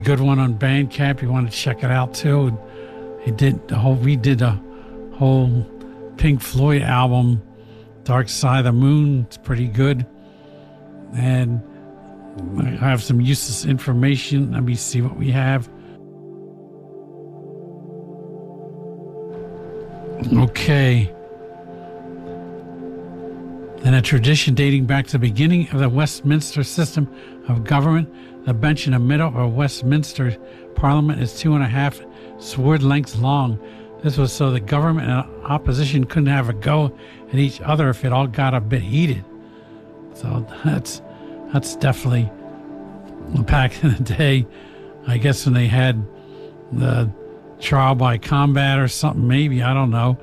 Good one on Bandcamp. You want to check it out too. And we did a whole Pink Floyd album, Dark Side of the Moon. It's pretty good. And I have some useless information. Let me see what we have. Okay. In a tradition dating back to the beginning of the Westminster system of government, the bench in the middle of Westminster Parliament is 2.5 sword lengths long. This was so the government and opposition couldn't have a go at each other if it all got a bit heated. So that's definitely back in the day. I guess when they had the trial by combat or something, maybe, I don't know.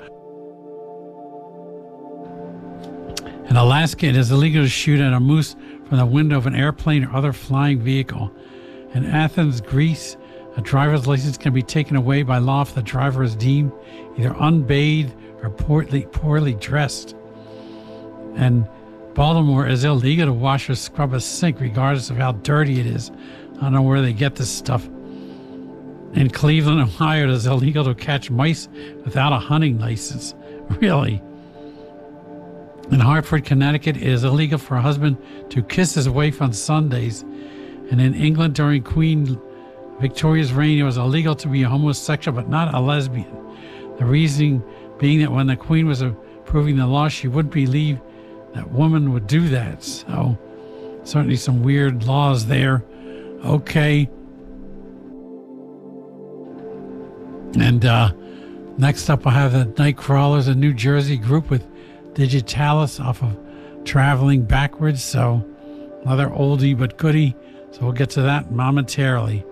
In Alaska, it is illegal to shoot at a moose from the window of an airplane or other flying vehicle. In Athens, Greece, a driver's license can be taken away by law if the driver is deemed either unbathed or poorly dressed. And Baltimore, it is illegal to wash or scrub a sink regardless of how dirty it is. I don't know where they get this stuff. In Cleveland, Ohio, it is illegal to catch mice without a hunting license. Really? In Hartford, Connecticut, it is illegal for a husband to kiss his wife on Sundays. And in England, during Queen Victoria's reign, it was illegal to be a homosexual but not a lesbian. The reasoning being that when the Queen was approving the law, she wouldn't believe that woman would do that. So certainly some weird laws there. Okay. And next up, I have the Nightcrawlers, a New Jersey group with Digitalis off of Traveling Backwards. So another oldie but goodie. So we'll get to that momentarily.